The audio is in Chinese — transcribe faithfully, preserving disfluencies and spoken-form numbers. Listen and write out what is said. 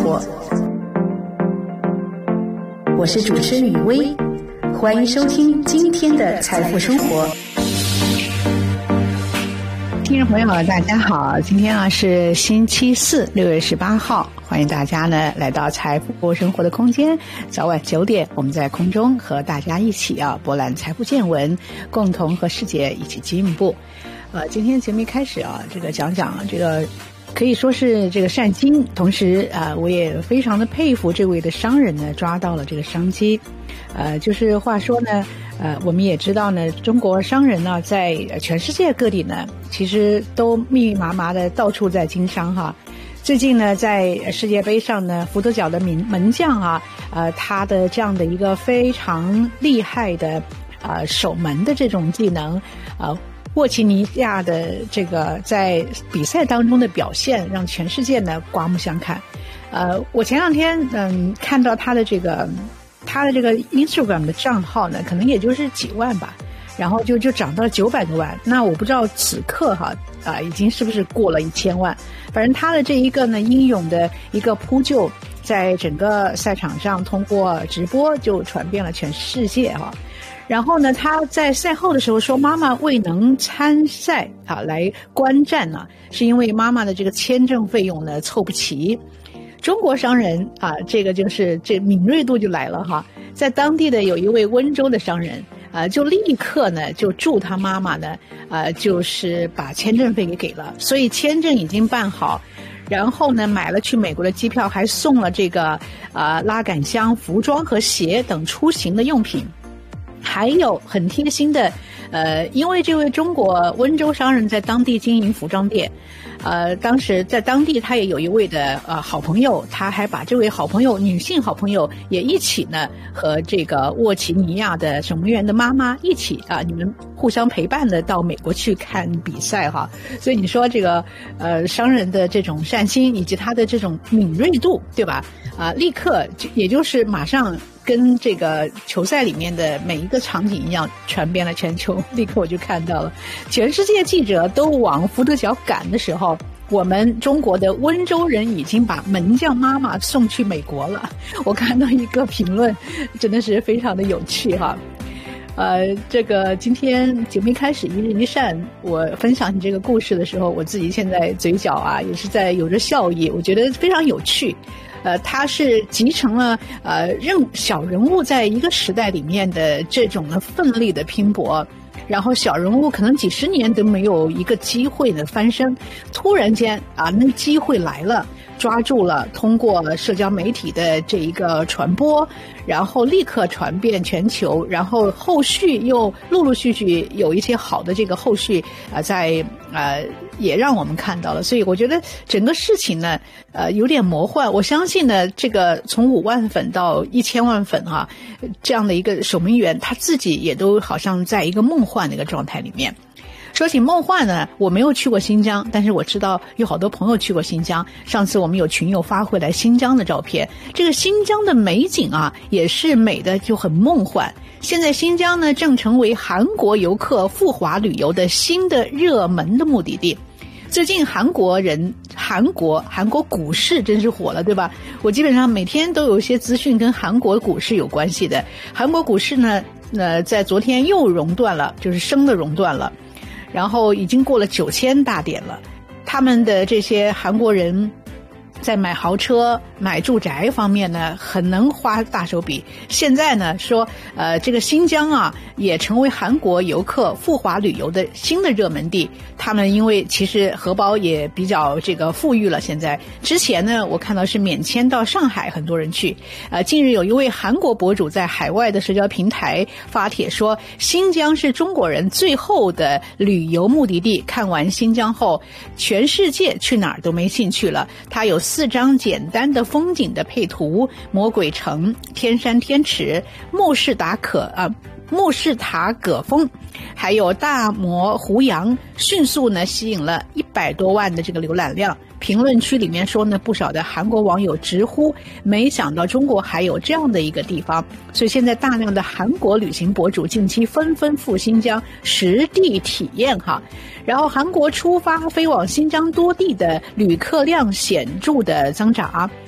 活。我是主持人雨薇，欢迎收听今天的财富生活。 听众朋友大家好，今天啊是星期四，六月十八号，欢迎大家呢来到财富生活的空间。早晚九点，我们在空中和大家一起啊博览财富见闻，共同和世界一起进步。呃，今天节目一开始啊，这个讲讲这个可以说是这个善心，同时啊、呃，我也非常的佩服这位的商人呢抓到了这个商机。呃，就是话说呢。呃，我们也知道呢，中国商人呢，在全世界各地呢，其实都密密麻麻的到处在经商哈。最近呢，在世界杯上呢，福德角的门门将啊，呃，他的这样的一个非常厉害的呃守门的这种技能，呃，沃奇尼亚的这个在比赛当中的表现，让全世界呢刮目相看。呃，我前两天嗯看到他的这个。他的这个 Instagram 的账号呢，可能也就是几万吧，然后就就涨到了九百多万。那我不知道此刻哈啊、呃，已经是不是过了一千万？反正他的这一个呢英勇的一个扑救，在整个赛场上通过直播就传遍了全世界哈。然后呢，他在赛后的时候说，妈妈未能参赛啊来观战呢，是因为妈妈的这个签证费用呢凑不齐。中国商人啊，这个就是这敏锐度就来了哈，在当地的有一位温州的商人啊，就立刻呢就祝他妈妈呢啊，就是把签证费给给了，所以签证已经办好，然后呢买了去美国的机票，还送了这个啊拉杆箱、服装和鞋等出行的用品。还有很贴心的，呃，因为这位中国温州商人在当地经营服装店，呃，当时在当地他也有一位的呃好朋友，他还把这位好朋友女性好朋友也一起呢和这个沃奇尼亚的守门员的妈妈一起啊，你们互相陪伴的到美国去看比赛哈。所以你说这个呃商人的这种善心以及他的这种敏锐度，对吧？啊，立刻就也就是马上。跟这个球赛里面的每一个场景一样，传遍了全球。立刻我就看到了，全世界记者都往福德角赶的时候，我们中国的温州人已经把门将妈妈送去美国了。我看到一个评论，真的是非常的有趣哈。呃，这个今天节目一开始一日一善，我分享你这个故事的时候，我自己现在嘴角啊也是在有着笑意，我觉得非常有趣。呃，它是集成了呃任小人物在一个时代里面的这种的奋力的拼搏，然后小人物可能几十年都没有一个机会的翻身，突然间啊，那机会来了，抓住了，通过社交媒体的这一个传播，然后立刻传遍全球，然后后续又陆陆续续有一些好的这个后续啊、呃，在呃也让我们看到了，所以我觉得整个事情呢，呃有点魔幻。我相信呢，这个从五万粉到一千万粉哈、啊，这样的一个守门员，他自己也都好像在一个梦幻的一个状态里面。说起梦幻呢，我没有去过新疆，但是我知道有好多朋友去过新疆。上次我们有群友发回来新疆的照片，这个新疆的美景啊，也是美的就很梦幻。现在新疆呢，正成为韩国游客赴华旅游的新的热门的目的地。最近韩国人韩国韩国股市真是火了，对吧？我基本上每天都有一些资讯跟韩国股市有关系的。韩国股市呢，呃，在昨天又熔断了，就是升的熔断了。然后已经过了九千大点了，他们的这些韩国人在买豪车、买住宅方面呢，很能花大手笔。现在呢，说呃，这个新疆啊，也成为韩国游客赴华旅游的新的热门地。他们因为其实荷包也比较这个富裕了，现在之前呢，我看到是免签到上海，很多人去。呃，近日有一位韩国博主在海外的社交平台发帖说，新疆是中国人最后的旅游目的地。看完新疆后，全世界去哪儿都没兴趣了。他有四张简单的风景的配图：魔鬼城、天山天池、穆士达可啊。穆士塔葛峰，还有大摩胡杨，迅速呢吸引了一百多万的这个浏览量。评论区里面说呢，不少的韩国网友直呼没想到中国还有这样的一个地方。所以现在大量的韩国旅行博主近期纷纷赴新疆实地体验哈。然后韩国出发飞往新疆多地的旅客量显著的增长。